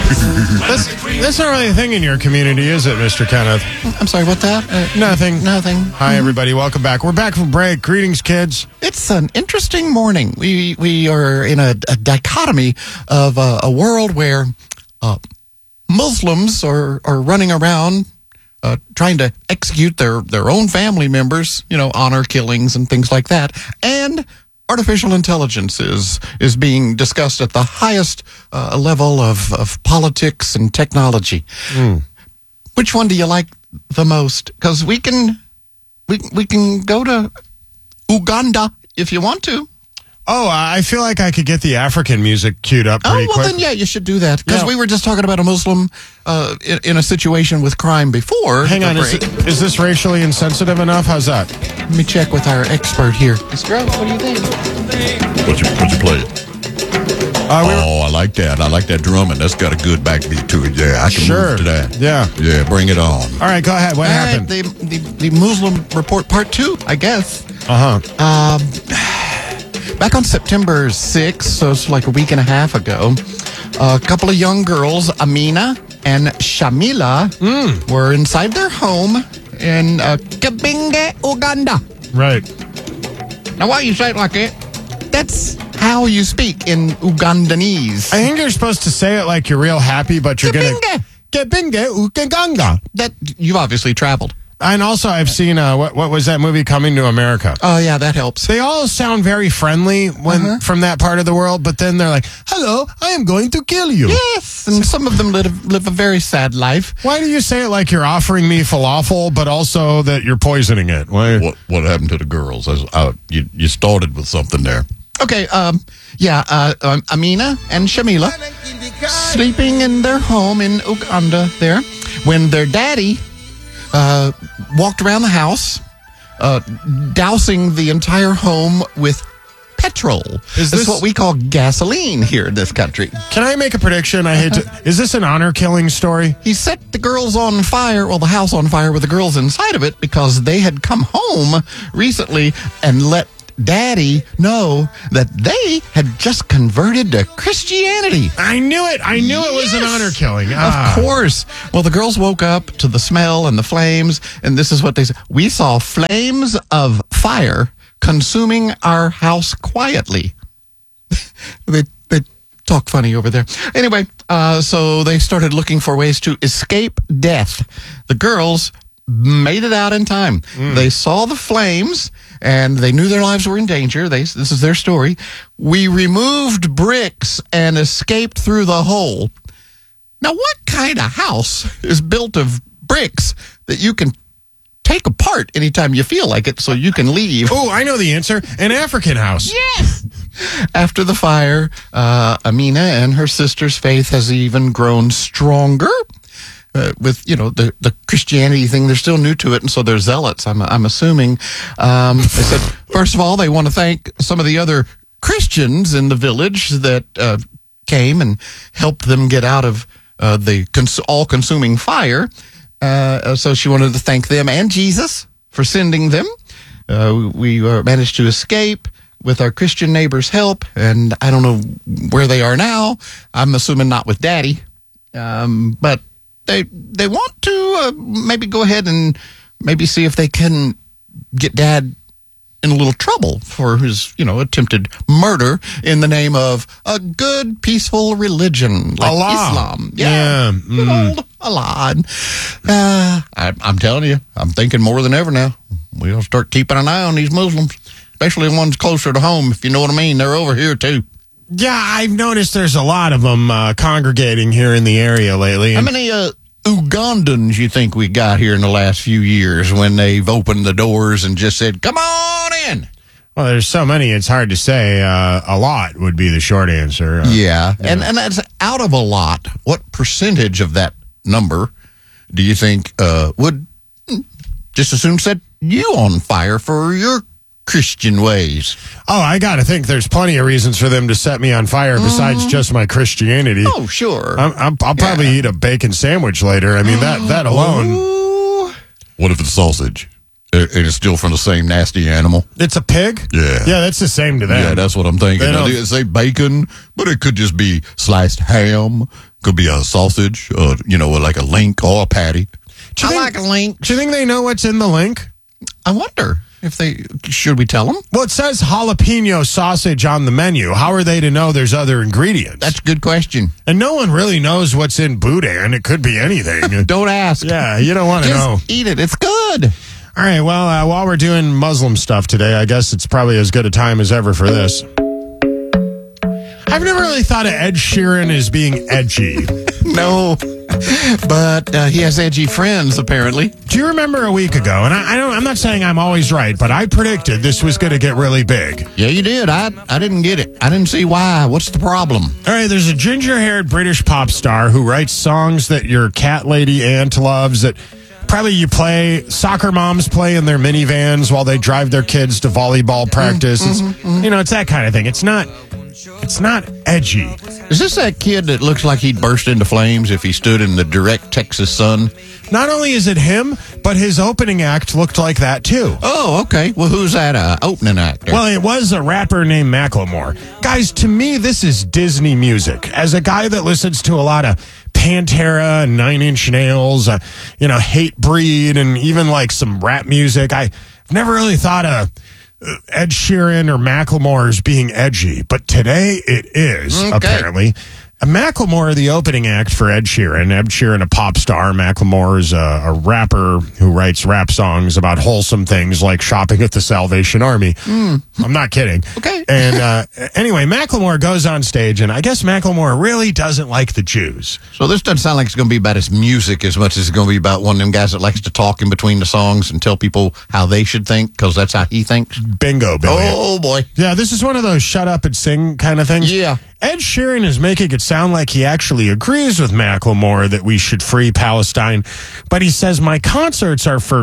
That's not really a thing in your community, is it, Mr. Kenneth? I'm sorry, what's that? Nothing. Hi, Mhm. everybody. Welcome back. We're back from break. Greetings, kids. It's an interesting morning. We are in a dichotomy of a world where Muslims are running around trying to execute their own family members, honor killings and things like that, and artificial intelligence is being discussed at the highest level of politics and technology. Which one do you like the most? Because we can go to Uganda if you want to. Oh, I feel like I could get the African music queued up pretty quick. Then yeah, you should do that. Because we were just talking about a Muslim in a situation with crime before. Hang on, is this racially insensitive enough? How's that? Let me check with our expert here. Mr. Oak, what do you think? What you play? I like that. I like that drumming. That's got a good backbeat to it. Yeah, I can move to that. Yeah, bring it on. All right, go ahead. What happened? The Muslim Report Part 2, I guess. Back on September 6th, so it's like a week and a half ago, a couple of young girls, Amina and Shamila, were inside their home in Kabinge, Uganda. Right. Now, why you say it like that? That's how you speak in Ugandanese. I think you're supposed to say it like you're real happy, but you're going to... Kabinge, Uganda. That you've obviously traveled. And also, I've seen, what was that movie, Coming to America? Oh, yeah, that helps. They all sound very friendly when from that part of the world, but then they're like, hello, I am going to kill you. Yes, and some of them live a very sad life. Why do you say it like you're offering me falafel, but also that you're poisoning it? Why? What happened to the girls? You started with something there. Okay, Amina and Shamila sleeping in their home in Uganda there when their daddy walked around the house, dousing the entire home with petrol. Is this what we call gasoline here in this country? Can I make a prediction? Is this an honor killing story? He set the girls on fire, the house on fire with the girls inside of it because they had come home recently and let Daddy know that they had just converted to Christianity. I knew it. I knew it was an honor killing. Of course. Well, the girls woke up to the smell and the flames, and this is what they said. We saw flames of fire consuming our house quietly. They talk funny over there. Anyway, so they started looking for ways to escape death. The girls made it out in time. They saw the flames, and they knew their lives were in danger. This is their story. We removed bricks and escaped through the hole. Now, what kind of house is built of bricks that you can take apart anytime you feel like it so you can leave? Oh, I know the answer. An African house. Yes! After the fire, Amina and her sister's faith has even grown stronger. With the Christianity thing, they're still new to it, and so they're zealots. I'm assuming. They said first of all they want to thank some of the other Christians in the village that came and helped them get out of the all-consuming fire. So she wanted to thank them and Jesus for sending them. We managed to escape with our Christian neighbors' help, and I don't know where they are now. I'm assuming not with Daddy, but. They want to maybe go ahead and maybe see if they can get Dad in a little trouble for his, attempted murder in the name of a good, peaceful religion like Allah. Islam. Good old Allah. I'm telling you, I'm thinking more than ever now. We'll start keeping an eye on these Muslims, especially the ones closer to home, if you know what I mean. They're over here, too. Yeah, I've noticed there's a lot of them congregating here in the area lately. How many Ugandans you think we got here in the last few years when they've opened the doors and just said, come on in? Well, there's so many, it's hard to say. A lot would be the short answer. Yeah. And that's out of a lot. What percentage of that number do you think would just as soon set you on fire for your Christian ways? Oh, I got to think there's plenty of reasons for them to set me on fire besides just my Christianity. Oh, sure. I'll probably eat a bacon sandwich later. I mean, that alone. Ooh. What if it's sausage? And it's still from the same nasty animal? It's a pig? Yeah. Yeah, that's the same to them. Yeah, that's what I'm thinking. They say bacon, but it could just be sliced ham, Could be a sausage, like a link or a patty. I like a link. Do you think they know what's in the link? I wonder if should we tell them? Well, it says jalapeno sausage on the menu. How are they to know there's other ingredients? That's a good question. And no one really knows what's in boudin. It could be anything. Don't ask. Yeah, you don't want to know. Just eat it. It's good. All right, well, while we're doing Muslim stuff today, I guess it's probably as good a time as ever for this. I've never really thought of Ed Sheeran as being edgy. No, but he has edgy friends, apparently. Do you remember a week ago, and I'm not saying I'm always right, but I predicted this was going to get really big. Yeah, you did. I didn't get it. I didn't see why. What's the problem? All right, there's a ginger-haired British pop star who writes songs that your cat lady aunt loves, that probably soccer moms play in their minivans while they drive their kids to volleyball practice. It's that kind of thing. It's not edgy. Is this that kid that looks like he'd burst into flames if he stood in the direct Texas sun? Not only is it him, but his opening act looked like that too. Oh, okay. Well, who's that opening actor? Well, it was a rapper named Macklemore. Guys, to me, this is Disney music. As a guy that listens to a lot of Pantera and Nine Inch Nails, Hatebreed, and even like some rap music, I've never really thought of Ed Sheeran or Macklemore as being edgy, but today it is, apparently. Macklemore, the opening act for Ed Sheeran. Ed Sheeran, a pop star. Macklemore is a rapper who writes rap songs about wholesome things like shopping at the Salvation Army. I'm not kidding. Okay. And anyway, Macklemore goes on stage, and I guess Macklemore really doesn't like the Jews. So this doesn't sound like it's going to be about his music as much as it's going to be about one of them guys that likes to talk in between the songs and tell people how they should think, because that's how he thinks. Bingo, Billy. Oh, boy. Yeah, this is one of those shut up and sing kind of things. Yeah. Ed Sheeran is making it sound like he actually agrees with Macklemore that we should free Palestine, but he says, my concerts are for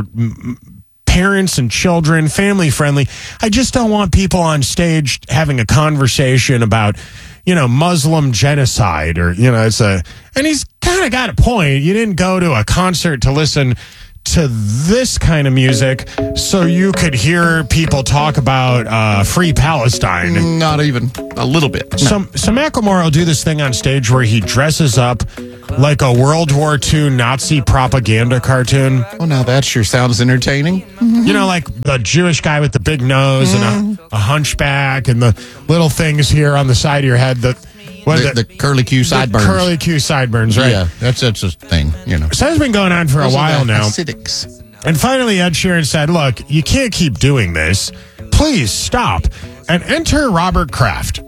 parents and children, family friendly. I just don't want people on stage having a conversation about, Muslim genocide or, and he's kind of got a point. You didn't go to a concert to listen to this kind of music so you could hear people talk about free Palestine. Not even a little bit. No. So Macklemore will do this thing on stage where he dresses up like a World War II Nazi propaganda cartoon. Oh, now that sure sounds entertaining. Like the Jewish guy with the big nose and a hunchback and the little things here on the side of your head. The curly Q sideburns. Curly Q sideburns, right? Yeah, that's a thing, So that's been going on for a while now. Acidics. And finally, Ed Sheeran said, look, you can't keep doing this. Please stop. And enter Robert Kraft.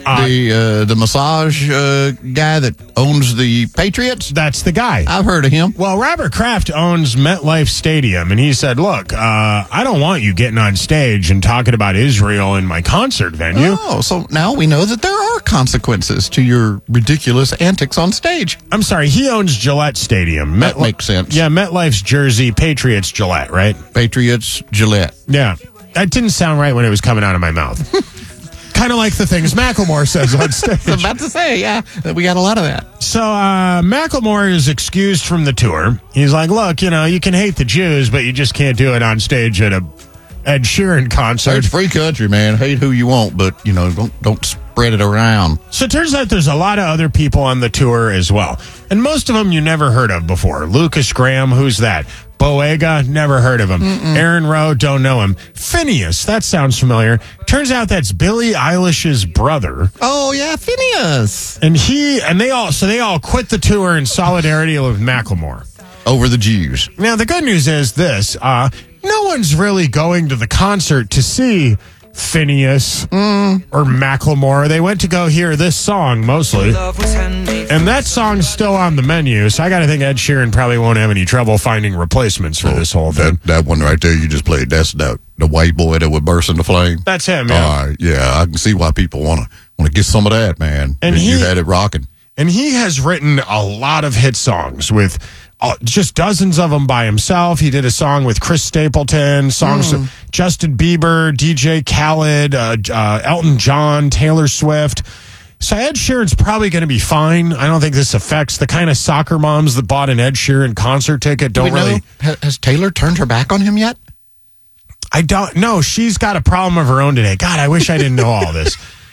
The massage guy that owns the Patriots? That's the guy. I've heard of him. Well, Robert Kraft owns MetLife Stadium, and he said, look, I don't want you getting on stage and talking about Israel in my concert venue. Oh, so now we know that there are consequences to your ridiculous antics on stage. I'm sorry, he owns Gillette Stadium. That makes sense. Yeah, MetLife's Jersey, Patriots Gillette, right? Patriots Gillette. Yeah. That didn't sound right when it was coming out of my mouth. Kind of like the things Macklemore says on stage. I was about to say, yeah, we got a lot of that. So Macklemore is excused from the tour. He's like, look, you can hate the Jews, but you just can't do it on stage at a Ed Sheeran concert. It's free country, man. Hate who you want, but, don't spread it around. So it turns out there's a lot of other people on the tour as well. And most of them you never heard of before. Lucas Graham, who's that? Boyega, never heard of him. Aaron Rowe, don't know him. Phineas, that sounds familiar. Turns out that's Billie Eilish's brother. Oh yeah, Phineas. And they all quit the tour in solidarity with Macklemore over the Jews. Now the good news is this: no one's really going to the concert to see Phineas or Macklemore. They went to go hear this song mostly, and that song's still on the menu. So I got to think Ed Sheeran probably won't have any trouble finding replacements for this whole thing. That one right there you just played, that's the white boy that would burst into flame. That's him. Yeah. All right, yeah, I can see why people want to get some of that, man. And you had it rocking. And he has written a lot of hit songs with just dozens of them by himself. He did a song with Chris Stapleton, songs with Justin Bieber, DJ Khaled, Elton John, Taylor Swift. So Ed Sheeran's probably going to be fine. I don't think this affects the kind of soccer moms that bought an Ed Sheeran concert ticket. Has Taylor turned her back on him yet? I don't know. She's got a problem of her own today. God, I wish I didn't know all this.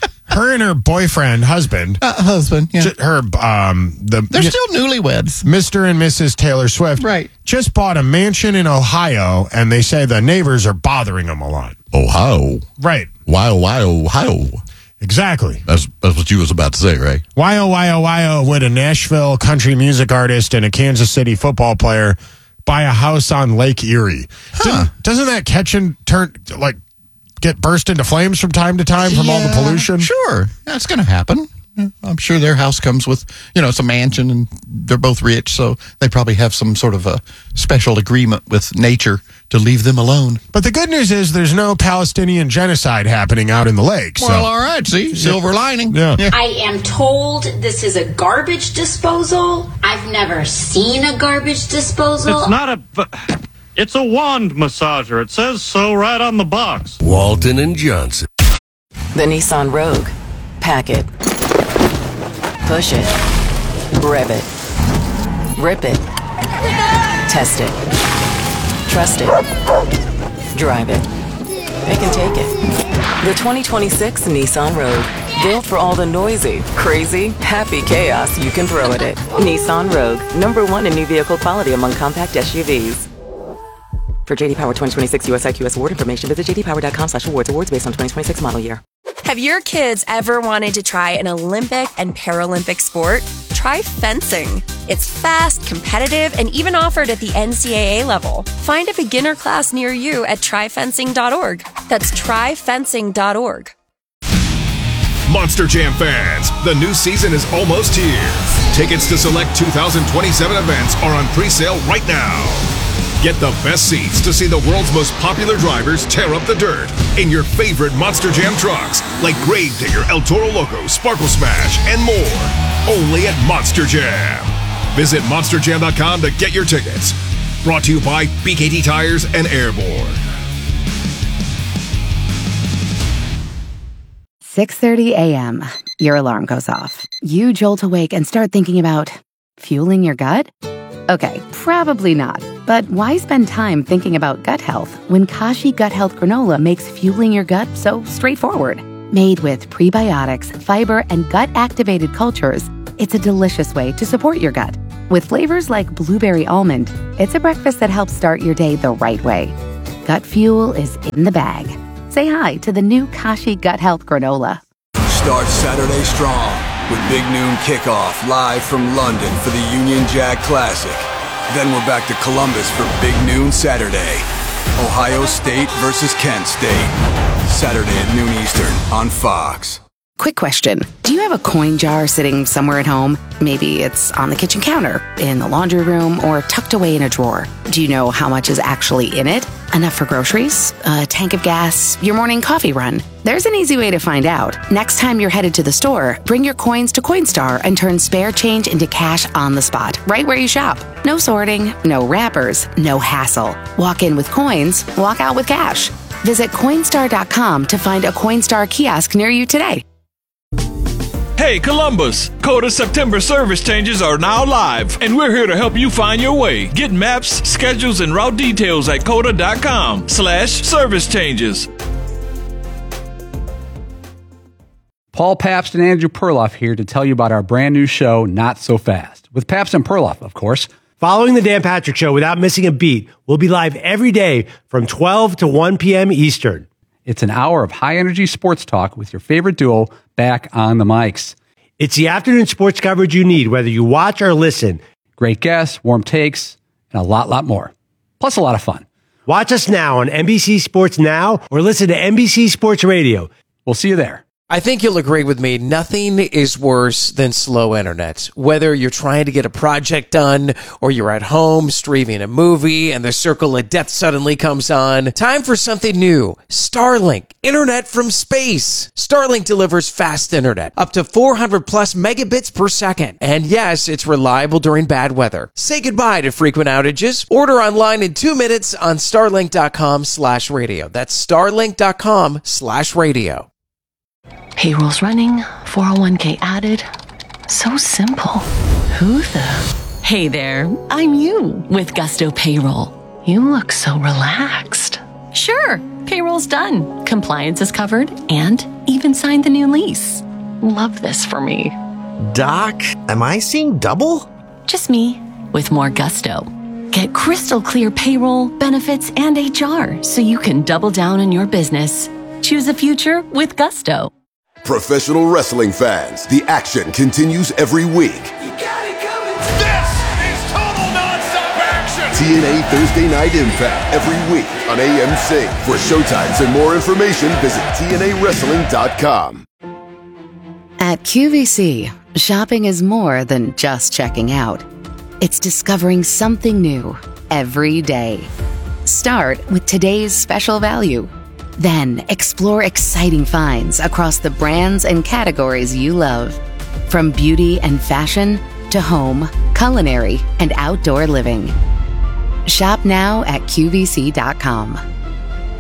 her and her husband, yeah. They're still newlyweds. Mr. and Mrs. Taylor Swift, right? Just bought a mansion in Ohio, and they say the neighbors are bothering them a lot. Ohio, right? Why, Ohio? Exactly. That's what you was about to say, right? Why would a Nashville country music artist and a Kansas City football player buy a house on Lake Erie? Doesn't that catch and get burst into flames from time to time from all the pollution? Sure. That's going to happen. I'm sure their house comes with, it's a mansion and they're both rich, so they probably have some sort of a special agreement with nature to leave them alone. But the good news is there's no Palestinian genocide happening out in the lake. Well, all right. See, silver lining. Yeah. I am told this is a garbage disposal. I've never seen a garbage disposal. It's a wand massager. It says so right on the box. Walton and Johnson. The Nissan Rogue. Pack it. Push it. Rev it. Rip it. Test it. Trust it. Drive it. They can take it. The 2026 Nissan Rogue. Built for all the noisy, crazy, happy chaos you can throw at it. Nissan Rogue. #1 in new vehicle quality among compact SUVs. For JD Power 2026 US IQS award information, visit jdpower.com/awards. Awards based on 2026 model year. Have your kids ever wanted to try an Olympic and Paralympic sport? Try fencing. It's fast, competitive, and even offered at the NCAA level. Find a beginner class near you at tryfencing.org. That's tryfencing.org. Monster Jam fans, the new season is almost here. Tickets to select 2027 events are on pre-sale right now. Get the best seats to see the world's most popular drivers tear up the dirt in your favorite Monster Jam trucks, like Gravedigger, El Toro Loco, Sparkle Smash, and more. Only at Monster Jam. Visit monsterjam.com to get your tickets. Brought to you by BKT Tires and Airborne. 6:30 a.m. Your alarm goes off. You jolt awake and start thinking about fueling your gut? Okay, probably not. But why spend time thinking about gut health when Kashi Gut Health Granola makes fueling your gut so straightforward? Made with prebiotics, fiber, and gut-activated cultures, it's a delicious way to support your gut. With flavors like blueberry almond, it's a breakfast that helps start your day the right way. Gut fuel is in the bag. Say hi to the new Kashi Gut Health Granola. Start Saturday strong with Big Noon Kickoff live from London for the Union Jack Classic. Then we're back to Columbus for Big Noon Saturday. Ohio State versus Kent State. Saturday at noon Eastern on Fox. Quick question. Do you have a coin jar sitting somewhere at home? Maybe it's on the kitchen counter, in the laundry room, or tucked away in a drawer. Do you know how much is actually in it? Enough for groceries? A tank of gas? Your morning coffee run? There's an easy way to find out. Next time you're headed to the store, bring your coins to Coinstar and turn spare change into cash on the spot, right where you shop. No sorting, no wrappers, no hassle. Walk in with coins, walk out with cash. Visit Coinstar.com to find a Coinstar kiosk near you today. Hey Columbus, Coda September service changes are now live, and we're here to help you find your way. Get maps, schedules, and route details at coda.com/service changes. Paul Pabst and Andrew Perloff here to tell you about our brand new show, Not So Fast, with Pabst and Perloff, of course. Following the Dan Patrick Show without missing a beat, we'll be live every day from 12 to 1 p.m. Eastern. It's an hour of high-energy sports talk with your favorite duo back on the mics. It's the afternoon sports coverage you need, whether you watch or listen. Great guests, warm takes, and a lot more. Plus a lot of fun. Watch us now on NBC Sports Now or listen to NBC Sports Radio. We'll see you there. I think you'll agree with me. Nothing is worse than slow internet. Whether you're trying to get a project done or you're at home streaming a movie and the circle of death suddenly comes on. Time for something new. Starlink. Internet from space. Starlink delivers fast internet. Up to 400 plus megabits per second. And yes, it's reliable during bad weather. Say goodbye to frequent outages. Order online in 2 minutes on starlink.com/radio. That's starlink.com/radio. Payroll's running, 401k added. So simple. Who the? Hey there, I'm you with Gusto Payroll. You look so relaxed. Sure, payroll's done. Compliance is covered, and even signed the new lease. Love this for me. Doc, am I seeing double? Just me, with more gusto. Get crystal clear payroll, benefits, and HR so you can double down on your business. Choose a future with gusto. Professional wrestling fans, the action continues every week. This is total nonstop action. TNA Thursday Night Impact every week on AMC. For showtimes and more information, visit TNAWrestling.com. At QVC, shopping is more than just checking out. It's discovering something new every day. Start with today's special value. Then explore exciting finds across the brands and categories you love. From beauty and fashion to home, culinary, and outdoor living. Shop now at QVC.com.